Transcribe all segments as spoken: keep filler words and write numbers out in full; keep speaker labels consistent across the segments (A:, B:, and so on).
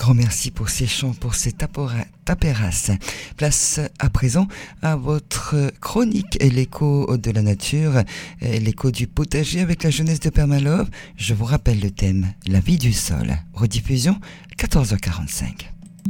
A: grand merci pour ces chants, pour ces tapora- tapéras. Place à présent à votre chronique et l'écho de la nature, l'écho du potager avec la jeunesse de Père Malov. Je vous rappelle le thème, la vie du sol. Rediffusion, quatorze heures quarante-cinq.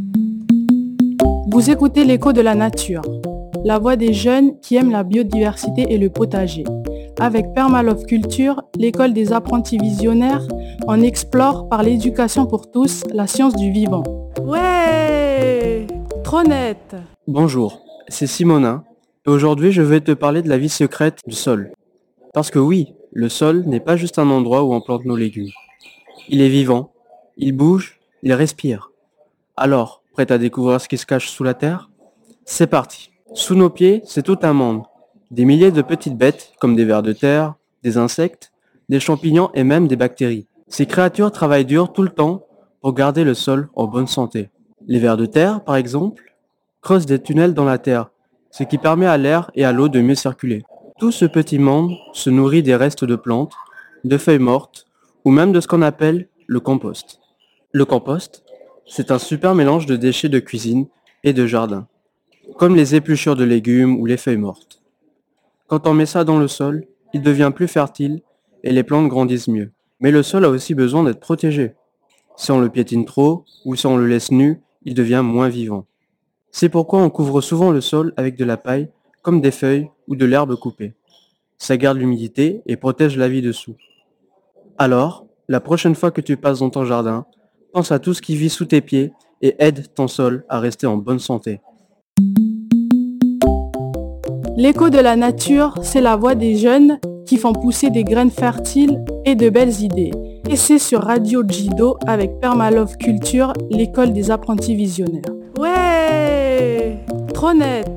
B: Vous écoutez l'écho de la nature, la voix des jeunes qui aiment la biodiversité et le potager. Avec Père Malov Culture, l'école des apprentis visionnaires, on explore par l'éducation pour tous la science du vivant. Ouais, trop net.
C: Bonjour, c'est Simonin et aujourd'hui je vais te parler de la vie secrète du sol. Parce que oui, le sol n'est pas juste un endroit où on plante nos légumes. Il est vivant, il bouge, il respire. Alors, prêt à découvrir ce qui se cache sous la terre ? C'est parti. Sous nos pieds, c'est tout un monde. Des milliers de petites bêtes, comme des vers de terre, des insectes, des champignons et même des bactéries. Ces créatures travaillent dur tout le temps pour garder le sol en bonne santé. Les vers de terre, par exemple, creusent des tunnels dans la terre, ce qui permet à l'air et à l'eau de mieux circuler. Tout ce petit monde se nourrit des restes de plantes, de feuilles mortes, ou même de ce qu'on appelle le compost. Le compost, c'est un super mélange de déchets de cuisine et de jardin, comme les épluchures de légumes ou les feuilles mortes. Quand on met ça dans le sol, il devient plus fertile et les plantes grandissent mieux. Mais le sol a aussi besoin d'être protégé. Si on le piétine trop ou si on le laisse nu, il devient moins vivant. C'est pourquoi on couvre souvent le sol avec de la paille, comme des feuilles ou de l'herbe coupée. Ça garde l'humidité et protège la vie dessous. Alors, la prochaine fois que tu passes dans ton jardin, pense à tout ce qui vit sous tes pieds et aide ton sol à rester en bonne santé.
B: L'écho de la nature, c'est la voix des jeunes qui font pousser des graines fertiles et de belles idées. Et c'est sur Radio Jido avec Père Malov Culture, l'école des apprentis visionnaires. Ouais, trop net.